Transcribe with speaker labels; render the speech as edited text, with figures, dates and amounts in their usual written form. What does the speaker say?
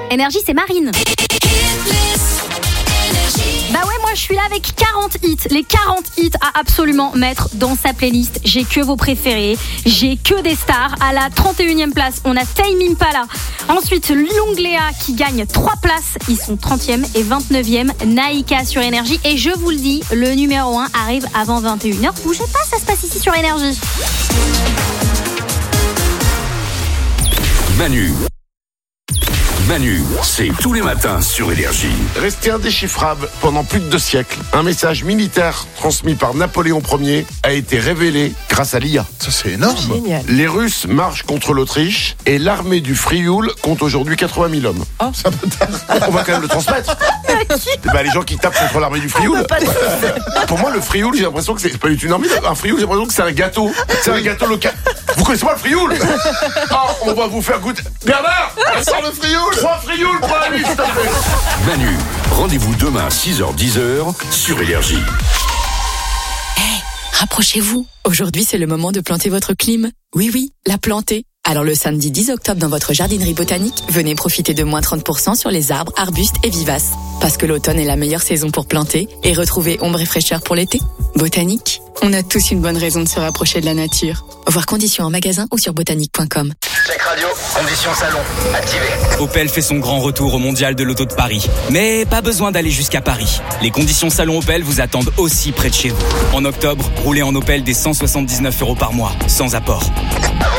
Speaker 1: Énergie, c'est Marine. Bah ouais, moi je suis là avec 40 hits. Les 40 hits à absolument mettre dans sa playlist. J'ai que vos préférés. J'ai que des stars. À la 31e place, on a Tame Impala. Ensuite, Longléa qui gagne 3 places. Ils sont 30e et 29e. Naïka sur Énergie. Et je vous le dis, le numéro 1 arrive avant 21h. Bougez pas, ça se passe ici sur Énergie.
Speaker 2: Manu, c'est tous les matins sur Énergie.
Speaker 3: Resté indéchiffrable pendant plus de 2 siècles, un message militaire transmis par Napoléon Ier a été révélé grâce à l'IA.
Speaker 4: Ça, c'est énorme.
Speaker 5: Génial.
Speaker 3: Les Russes marchent contre l'Autriche et l'armée du Frioul compte aujourd'hui 80 000 hommes.
Speaker 5: Oh.
Speaker 3: On va quand même le transmettre. Les gens qui tapent contre l'armée du Frioul. Pour moi, le Frioul, j'ai l'impression que c'est pas du tout une armée. Un Frioul, j'ai l'impression que c'est un gâteau. C'est un gâteau local. Vous connaissez pas le Frioul? On va vous faire goûter. Bernard, sort le Frioul. 3 Frioul pour la nuit, s'il te plaît.
Speaker 2: Manu, rendez-vous demain 6h-10h sur Énergie.
Speaker 6: Rapprochez-vous. Aujourd'hui, c'est le moment de planter votre clim. Oui, la planter. Alors le samedi 10 octobre dans votre jardinerie botanique, venez profiter de moins 30% sur les arbres, arbustes et vivaces. Parce que l'automne est la meilleure saison pour planter et retrouver ombre et fraîcheur pour l'été. Botanique, on a tous une bonne raison de se rapprocher de la nature. Voir conditions en magasin ou sur botanique.com.
Speaker 7: Check radio, conditions salon, activé.
Speaker 8: Opel fait son grand retour au Mondial de l'Auto de Paris. Mais pas besoin d'aller jusqu'à Paris. Les conditions salon Opel vous attendent aussi près de chez vous. En octobre, roulez en Opel des 179 € par mois, sans apport.